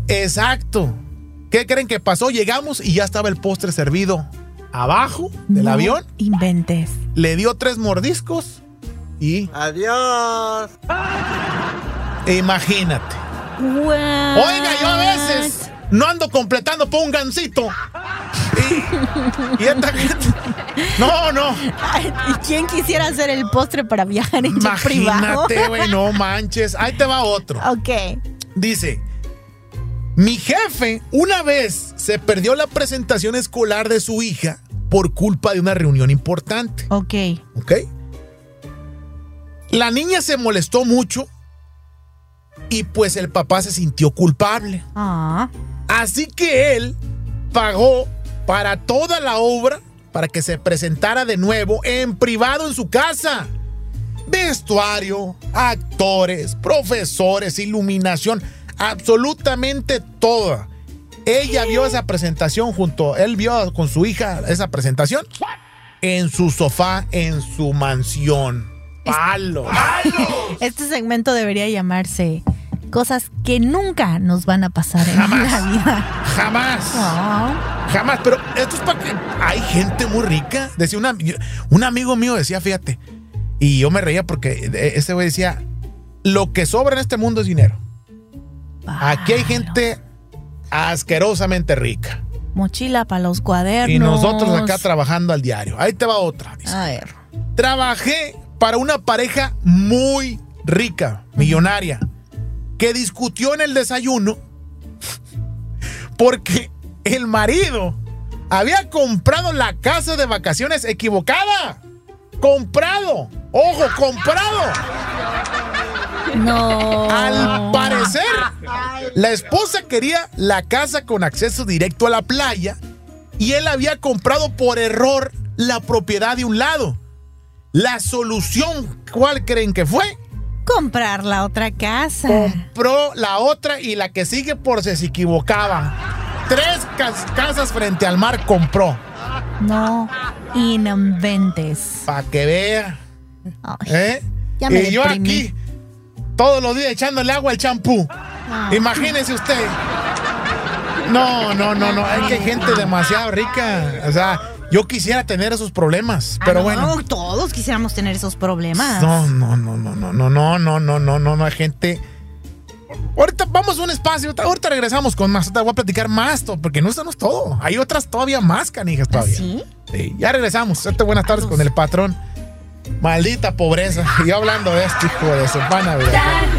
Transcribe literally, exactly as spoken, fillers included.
Exacto. ¿Qué creen que pasó? Llegamos y ya estaba el postre servido abajo del no avión. Inventes. Le dio tres mordiscos y... ¡Adiós! Imagínate. What? Oiga, yo a veces no ando completando por un gansito. Y, y esta gente... No, no. Ay, ¿quién quisiera hacer el postre para viajar en jet privado? Imagínate, güey, no manches. Ahí te va otro. Ok. Dice, mi jefe una vez se perdió la presentación escolar de su hija por culpa de una reunión importante. Ok. ¿Ok? La niña se molestó mucho y pues el papá se sintió culpable. Ah. Así que él pagó para toda la obra para que se presentara de nuevo en privado en su casa. Vestuario, actores, profesores, iluminación, absolutamente toda. Ella vio esa presentación junto, él vio con su hija esa presentación en su sofá, en su mansión. ¡Palos! Este segmento debería llamarse Cosas que nunca nos van a pasar en Jamás. la vida. Jamás. Oh. Jamás. Pero esto es para que hay gente muy rica. Decía una, un amigo mío decía, fíjate, y yo me reía porque ese güey decía, lo que sobra en este mundo es dinero. Aquí hay gente asquerosamente rica. Mochila para los cuadernos. Y nosotros acá trabajando al diario. Ahí te va otra. Dice. A ver. Trabajé para una pareja muy rica, millonaria, que discutió en el desayuno porque el marido había comprado la casa de vacaciones equivocada. Comprado. Ojo, comprado. No. Al parecer, la esposa quería la casa con acceso directo a la playa y él había comprado por error la propiedad de un lado. La solución, ¿cuál creen que fue? Comprar la otra casa. Compró la otra y la que sigue por si se equivocaba. Tres cas- casas frente al mar compró. No inventes. Para que vea. Ay, ¿Eh? ya me Y yo deprimí. aquí, todos los días echándole agua al champú. Ah. Imagínese usted. No, no, no, no. Es que hay gente demasiado rica. O sea, yo quisiera tener esos problemas. Ah, Pero no, bueno. todos quisiéramos tener esos problemas. No, no, no, no, no, no, no, no, no, no, no, no, hay gente. Ahorita vamos a un espacio, ahorita regresamos con más, te voy a platicar más, porque no esto no es todo. Hay otras todavía más canijas todavía. ¿Sí? Sí, ya regresamos. Este buenas tardes con el patrón. Maldita pobreza. Y yo hablando de esto, hijo de su pana,